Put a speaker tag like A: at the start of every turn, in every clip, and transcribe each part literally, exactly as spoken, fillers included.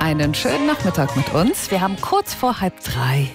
A: einen schönen Nachmittag mit uns. Wir haben kurz vor halb drei.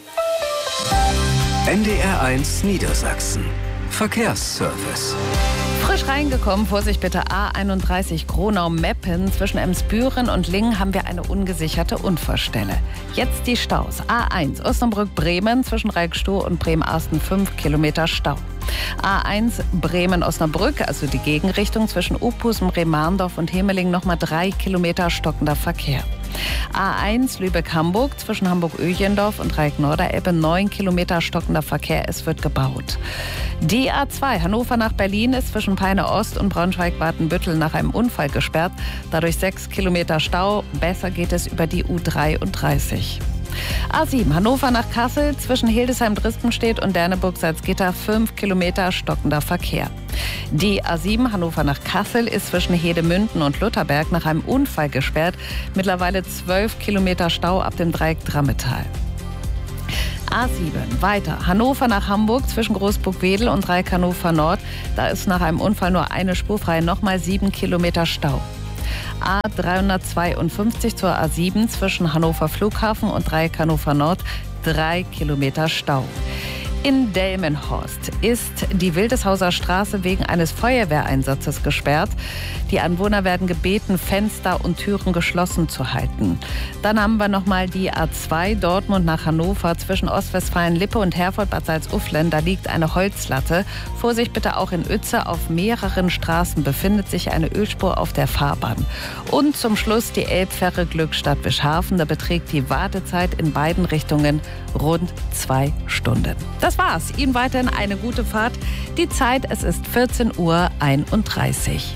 B: N D R eins Niedersachsen. Verkehrsservice.
A: Frisch reingekommen, Vorsicht bitte, A einunddreißig Gronau-Meppen. Zwischen Emsbüren und Lingen haben wir eine ungesicherte Unfallstelle. Jetzt die Staus. A eins Osnabrück-Bremen zwischen Reikstow und Bremen-Arsten fünf Kilometer Stau. A eins Bremen-Osnabrück, also die Gegenrichtung zwischen Uphusen, Remaarndorf und Hemeling, nochmal drei Kilometer stockender Verkehr. A eins Lübeck-Hamburg zwischen Hamburg-Öjendorf und Reik-Norderelbe neun Kilometer stockender Verkehr, es wird gebaut. Die A zwei Hannover nach Berlin ist zwischen Peine Ost und Braunschweig-Watenbüttel nach einem Unfall gesperrt, dadurch sechs Kilometer Stau, besser geht es über die U dreiunddreißig. A sieben Hannover nach Kassel zwischen Hildesheim-Drispenstedt und Derneburg-Salzgitter fünf Kilometer stockender Verkehr. Die A sieben Hannover nach Kassel ist zwischen Hedemünden und Lutherberg nach einem Unfall gesperrt. Mittlerweile zwölf Kilometer Stau ab dem Dreieck Drammetal. A sieben weiter Hannover nach Hamburg zwischen Großburg-Wedel und Dreieck Hannover Nord. Da ist nach einem Unfall nur eine Spur frei, nochmal sieben Kilometer Stau. A dreihundertzweiundfünfzig zur A sieben zwischen Hannover Flughafen und Dreieck Hannover Nord, drei Kilometer Stau. In Delmenhorst ist die Wildeshauser Straße wegen eines Feuerwehreinsatzes gesperrt. Die Anwohner werden gebeten, Fenster und Türen geschlossen zu halten. Dann haben wir nochmal die A zwei Dortmund nach Hannover zwischen Ostwestfalen-Lippe und Herford-Bad Salzuflen. Da liegt eine Holzlatte. Vorsicht bitte auch in Uetze. Auf mehreren Straßen befindet sich eine Ölspur auf der Fahrbahn. Und zum Schluss die Elbfähre Glückstadt-Wischhafen. Da beträgt die Wartezeit in beiden Richtungen rund zwei Stunden. Das war's. Ihnen weiterhin eine gute Fahrt. Die Zeit, es ist vierzehn Uhr einunddreißig.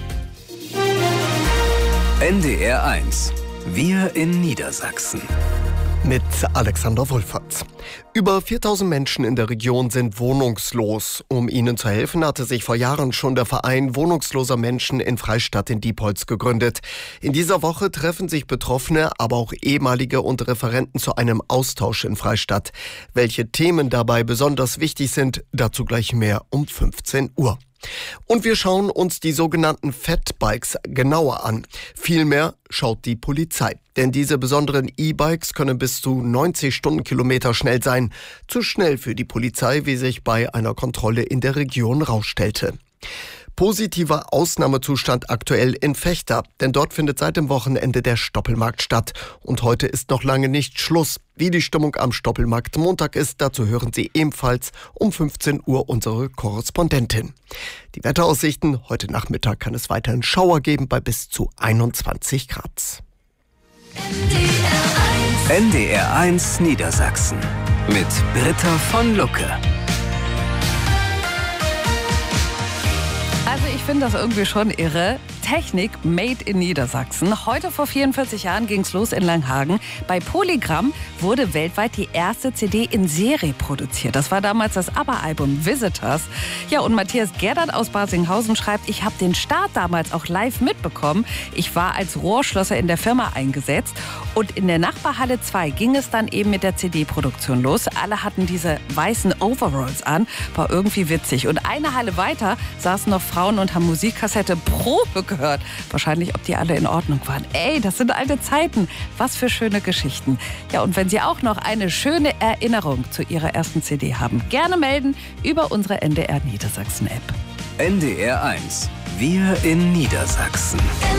B: N D R eins. Wir in Niedersachsen.
C: Mit Alexander Wohlfahrt. Über viertausend Menschen in der Region sind wohnungslos. Um ihnen zu helfen, hatte sich vor Jahren schon der Verein wohnungsloser Menschen in Freistadt in Diepholz gegründet. In dieser Woche treffen sich Betroffene, aber auch ehemalige und Referenten zu einem Austausch in Freistadt. Welche Themen dabei besonders wichtig sind, dazu gleich mehr um fünfzehn Uhr. Und wir schauen uns die sogenannten Fatbikes genauer an. Vielmehr schaut die Polizei. Denn diese besonderen E-Bikes können bis zu neunzig Stundenkilometer schnell sein. Zu schnell für die Polizei, wie sich bei einer Kontrolle in der Region rausstellte. Positiver Ausnahmezustand aktuell in Vechta, denn dort findet seit dem Wochenende der Stoppelmarkt statt. Und heute ist noch lange nicht Schluss. Wie die Stimmung am Stoppelmarkt Montag ist, dazu hören Sie ebenfalls um fünfzehn Uhr unsere Korrespondentin. Die Wetteraussichten: Heute Nachmittag kann es weiterhin Schauer geben bei bis zu einundzwanzig Grad.
B: N D R eins Niedersachsen mit Britta von Lucke.
A: Also ich finde das irgendwie schon irre. Technik made in Niedersachsen. Heute vor vierundvierzig Jahren ging es los in Langhagen. Bei Polygram wurde weltweit die erste C D in Serie produziert. Das war damals das ABBA-Album Visitors. Ja, und Matthias Gerdert aus Barsinghausen schreibt, ich habe den Start damals auch live mitbekommen. Ich war als Rohrschlosser in der Firma eingesetzt. Und in der Nachbarhalle zwei ging es dann eben mit der C D-Produktion los. Alle hatten diese weißen Overalls an. War irgendwie witzig. Und eine Halle weiter saßen noch Frauen und haben Musikkassette Probe gehört. Wahrscheinlich, ob die alle in Ordnung waren. Ey, das sind alte Zeiten. Was für schöne Geschichten. Ja, und wenn Sie auch noch eine schöne Erinnerung zu Ihrer ersten C D haben, gerne melden über unsere N D R Niedersachsen-App.
B: N D R eins. Wir in Niedersachsen.